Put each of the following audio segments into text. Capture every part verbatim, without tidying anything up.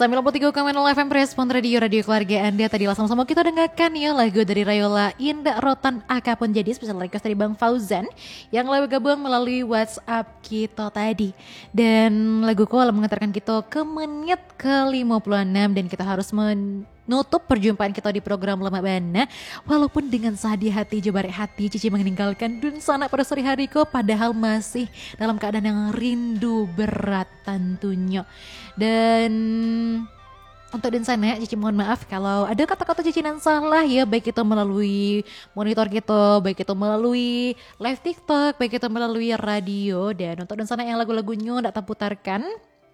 sembilan puluh tiga koma nol F M Respon Radio, radio keluarga Anda. Tadi langsung sama kita dengarkan ya lagu dari Rayola Indah Rotan Aka pun jadi special request dari Bang Fauzan yang lalu gabung melalui WhatsApp kita tadi. Dan lagu ko mengantarkan kita ke menit ke lima puluh enam dan kita harus menutup perjumpaan kita di program Lama Bana walaupun dengan sedih hati jebarek hati Cici meninggalkan Dunsana pada sore hari ko padahal masih dalam keadaan yang rindu berat tentunya. Dan untuk Dunsana Cici mohon maaf kalau ada kata-kata Cici yang salah ya, baik itu melalui monitor kita, baik itu melalui live TikTok, baik itu melalui radio. Dan untuk Dunsana yang lagu-lagunya tidak terputarkan,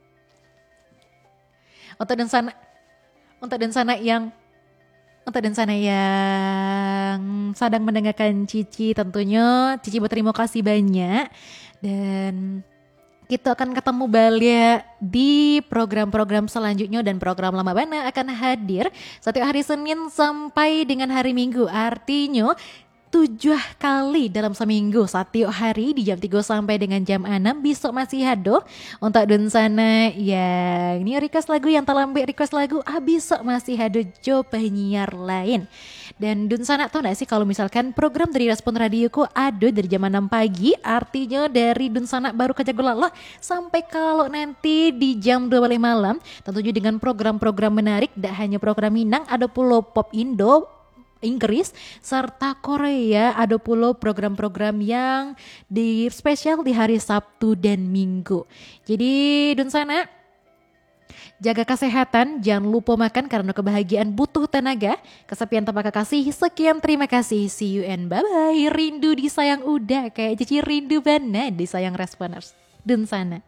untuk Dunsana untuk Dunsana yang Untuk Dunsana yang sedang mendengarkan Cici tentunya Cici berterima kasih banyak. Dan kita akan ketemu balik di program-program selanjutnya dan program Lama Bana akan hadir setiap hari Senin sampai dengan hari Minggu. Artinya tujuh kali dalam seminggu setiap hari di jam tiga sampai dengan jam enam. Besok masih ada untuk Dunsana yang ini request lagu yang terlambat request lagu ah besok masih ada jo penyiar lain. Dan Dunsana tau gak sih kalau misalkan program dari Respon Radioku ada dari jam enam pagi, artinya dari Dunsana baru ke Jagolala sampai kalau nanti di jam dua belas malam tentunya dengan program-program menarik. Tak hanya program Minang, ada pula pop Indo, Inggris serta Korea, ada pula program-program yang di spesial di hari Sabtu dan Minggu. Jadi Dunsana jaga kesehatan, jangan lupa makan karena kebahagiaan butuh tenaga. Kesepian tanpa kekasih, sekian terima kasih, see you and bye bye. Rindu disayang udah kayak Cici rindu Bana disayang Responers. Dunsana.